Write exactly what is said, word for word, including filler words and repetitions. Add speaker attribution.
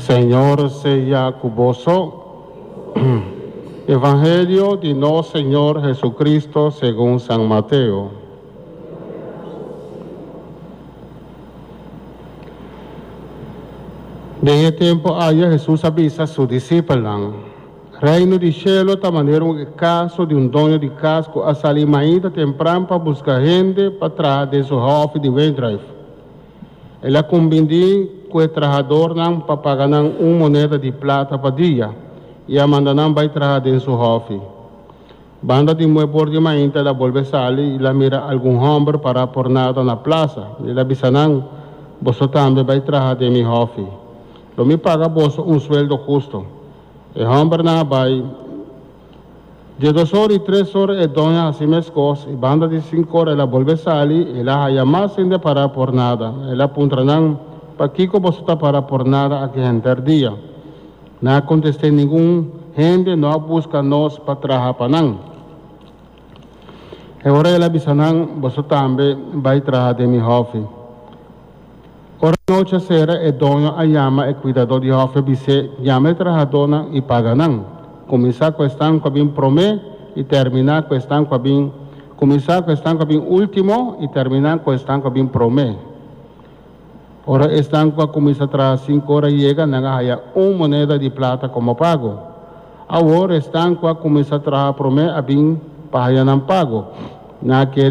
Speaker 1: Señor sea cuboso. Evangelio de nuestro Señor Jesucristo según San Mateo. En ese tiempo haya Jesús avisa a sus discípulos: Reino de cielo de manera un caso de un dueño de casco a salir mañana temprano para buscar gente para traer de su jefe de vendrive. Él ha convenido con el trabajador para pagar una moneda de plata para día y a mandar para trabajar de su jefe. Banda de muy por de mañana la vuelve a salir y la mira algún hombre para por nada en la plaza. Y la avisan: vos también vais a trabajar de mi jefe. Lo me paga vos un sueldo justo. El hombre nada va de dos horas y tres horas es doña así mes cosas y banda de cinco horas la vuelve a salir y la haya más sin de parar por nada. Él apuntarán para Kiko vos está para por nada a que gente día. No contesté ningún gente, no busca nos para trabajar para nada. Ahora él avisan vos también va a trabajar de mi jefe. Ahora noche será el doña a llama el cuidador de jefe dice llama el trabajador y pagan. Começar com estão com bem promé e terminar com estão com bem começar com estão com bem último e terminar com estão com bem promé. Ora estão com começar atrás cinco horas chega na haya uma moneda de plata como pago. Agora estão com começar atrás promé a bem para não pago. Na